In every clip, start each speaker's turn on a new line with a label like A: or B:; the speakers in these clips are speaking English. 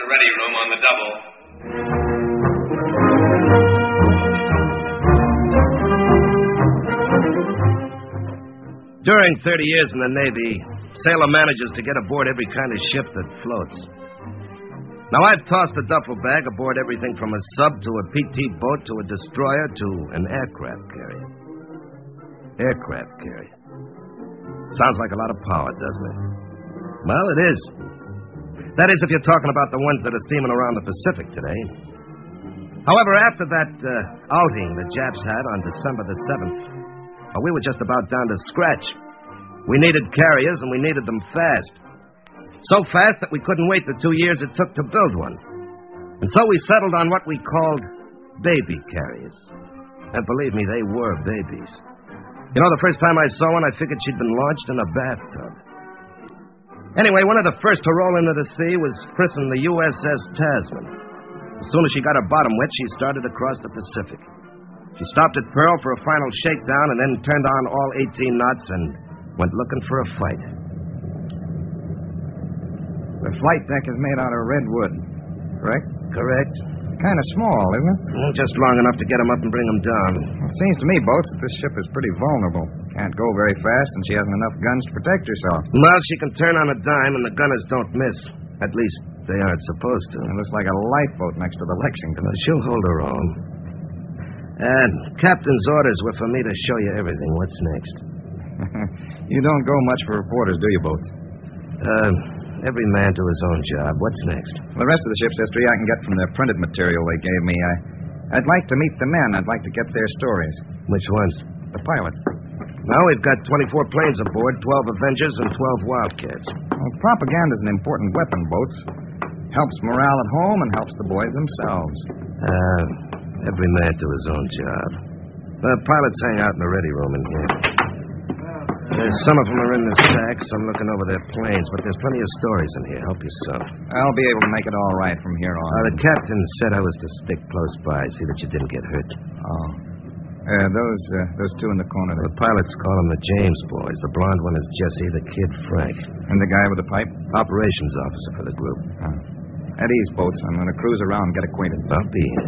A: the ready room on the double.
B: During 30 years in the Navy, sailor manages to get aboard every kind of ship that floats. Now, I've tossed a duffel bag aboard everything from a sub to a PT boat to a destroyer to an aircraft carrier. Aircraft carrier. Sounds like a lot of power, doesn't it? Well, it is. That is if you're talking about the ones that are steaming around the Pacific today. However, after that outing the Japs had on December the 7th, we were just about down to scratch. We needed carriers, and we needed them fast. So fast that we couldn't wait the 2 years it took to build one. And so we settled on what we called baby carriers. And believe me, they were babies. You know, the first time I saw one, I figured she'd been launched in a bathtub. Anyway, one of the first to roll into the sea was christened the USS Tasman. As soon as she got her bottom wet, she started across the Pacific. She stopped at Pearl for a final shakedown and then turned on all 18 knots and went looking for a fight.
C: The flight deck is made out of redwood, correct?
B: Correct.
C: Kind of small, isn't it?
B: Well, just long enough to get them up and bring them down.
C: It seems to me, Boats, that this ship is pretty vulnerable. Can't go very fast, and she hasn't enough guns to protect herself.
B: Well, she can turn on a dime, and the gunners don't miss. At least, they aren't supposed to.
C: It looks like a lifeboat next to the Lexington.
B: Well, she'll hold her own. And Captain's orders were for me to show you everything. What's next?
C: You don't go much for reporters, do you, Boats?
B: Every man to his own job. What's next?
C: The rest of the ship's history I can get from the printed material they gave me. I'd like to meet the men. I'd like to get their stories.
B: Which ones?
C: The pilots.
B: Now, we've got 24 planes aboard, 12 Avengers, and 12 Wildcats.
C: Well, propaganda's an important weapon, Boats. Helps morale at home and helps the boys themselves.
B: Every man to his own job. The pilots hang out in the ready room in here. Some of them are in the sacks. I'm looking over their planes, but there's plenty of stories in here. Help yourself.
C: I'll be able to make it all right from here on.
B: The captain said I was to stick close by, see that you didn't get hurt.
C: Oh. Those two in the corner there.
B: The pilots call them the James boys. The blonde one is Jesse, the kid Frank.
C: And the guy with the pipe?
B: Operations officer for the group.
C: At ease, Boats. I'm going to cruise around and get acquainted.
B: I'll be here.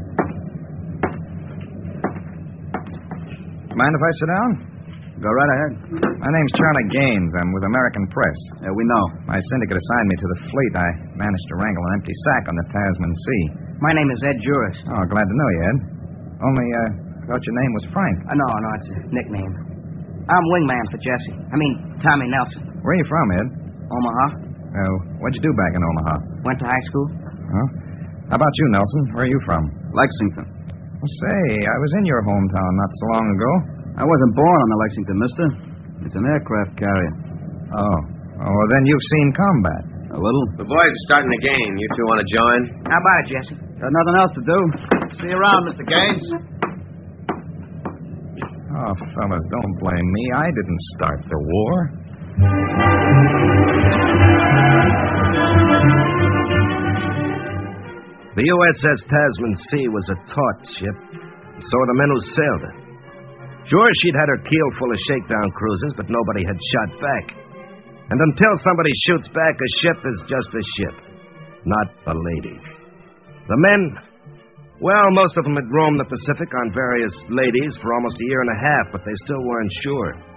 C: Mind if I sit down?
D: Go right ahead.
C: My name's Charlie Gaines. I'm with American Press.
D: We know.
C: My syndicate assigned me to the fleet. I managed to wrangle an empty sack on the Tasman Sea.
D: My name is Ed Juris.
C: Oh, glad to know you, Ed. Only, thought your name was Frank.
D: No, it's a nickname. I'm wingman for Jesse. Tommy Nelson.
C: Where are you from, Ed?
D: Omaha.
C: What'd you do back in Omaha?
D: Went to high school.
C: Huh? How about you, Nelson? Where are you from?
D: Lexington.
C: Well, say, I was in your hometown not so long ago.
D: I wasn't born on the Lexington, mister. It's an aircraft carrier.
C: Oh, well, then you've seen combat.
D: A little.
A: The boys are starting a game. You two want to join?
D: How about it, Jesse? Got nothing else to do. See you around, Mr. Gaines.
C: Oh, fellas, don't blame me. I didn't start the war.
B: The USS Tasman Sea was a taut ship. So were the men who sailed her. Sure, she'd had her keel full of shakedown cruisers, but nobody had shot back. And until somebody shoots back, a ship is just a ship, not a lady. The men, well, most of them had roamed the Pacific on various ladies for almost a year and a half, but they still weren't sure.